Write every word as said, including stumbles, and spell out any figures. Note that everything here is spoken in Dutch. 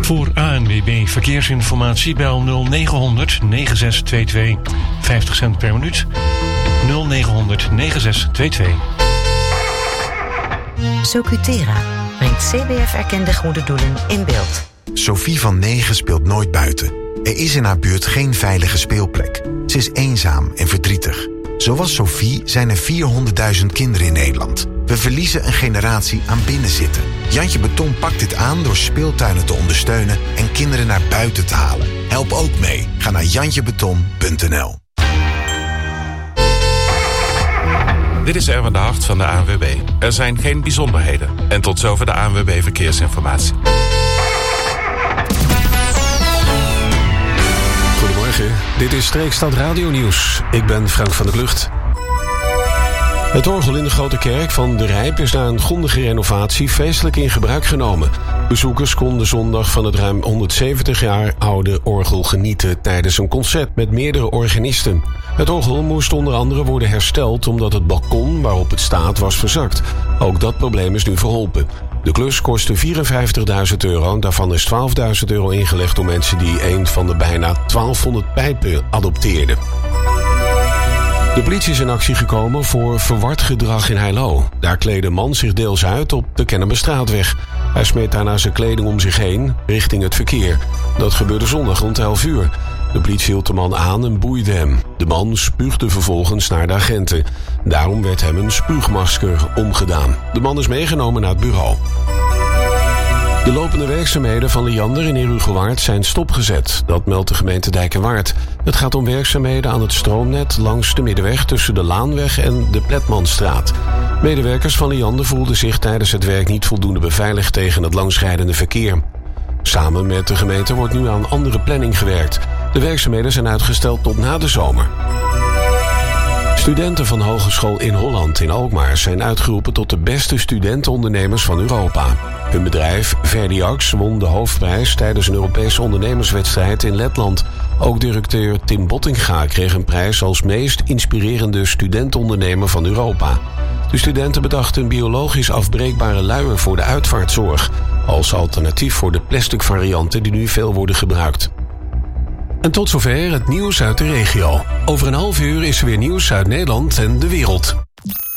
Voor A N W B Verkeersinformatie bel nul negen negen zes twee twee. vijftig cent per minuut. nul negen negen zes twee twee. Socutera brengt C B F-erkende goede doelen in beeld. Sophie van negen speelt nooit buiten. Er is in haar buurt geen veilige speelplek. Ze is eenzaam en verdrietig. Zoals Sophie zijn er vierhonderdduizend kinderen in Nederland. We verliezen een generatie aan binnenzitten. Jantje Beton pakt dit aan door speeltuinen te ondersteunen en kinderen naar buiten te halen. Help ook mee. Ga naar jantje beton punt n l. Dit is Erwin de Hart van de A N W B. Er zijn geen bijzonderheden. En tot zover de A N W B Verkeersinformatie. Goedemorgen, dit is Streekstad Radio Nieuws. Ik ben Frank van der Klucht. Het orgel in de Grote Kerk van De Rijp is na een grondige renovatie feestelijk in gebruik genomen. Bezoekers konden zondag van het ruim honderdzeventig jaar oude orgel genieten tijdens een concert met meerdere organisten. Het orgel moest onder andere worden hersteld omdat het balkon waarop het staat was verzakt. Ook dat probleem is nu verholpen. De klus kostte vierenvijftigduizend euro, daarvan is twaalfduizend euro ingelegd door mensen die een van de bijna twaalfhonderd pijpen adopteerden. De politie is in actie gekomen voor verward gedrag in Heilo. Daar kleedde een man zich deels uit op de Kennemerstraatweg. Hij smeet daarna zijn kleding om zich heen richting het verkeer. Dat gebeurde zondag rond elf uur. De politie hield de man aan en boeide hem. De man spuugde vervolgens naar de agenten. Daarom werd hem een spuugmasker omgedaan. De man is meegenomen naar het bureau. De lopende werkzaamheden van Liander in Herugewaard zijn stopgezet. Dat meldt de gemeente Dijk en Waard. Het gaat om werkzaamheden aan het stroomnet langs de middenweg tussen de Laanweg en de Pletmanstraat. Medewerkers van Liander voelden zich tijdens het werk niet voldoende beveiligd tegen het langsrijdende verkeer. Samen met de gemeente wordt nu aan andere planning gewerkt. De werkzaamheden zijn uitgesteld tot na de zomer. Studenten van Hogeschool in Holland in Alkmaar zijn uitgeroepen tot de beste studentenondernemers van Europa. Hun bedrijf Verdiax won de hoofdprijs tijdens een Europese ondernemerswedstrijd in Letland. Ook directeur Tim Bottinga kreeg een prijs als meest inspirerende studentenondernemer van Europa. De studenten bedachten een biologisch afbreekbare luier voor de uitvaartzorg, als alternatief voor de plastic varianten die nu veel worden gebruikt. En tot zover het nieuws uit de regio. Over een half uur is er weer nieuws uit Nederland en de wereld.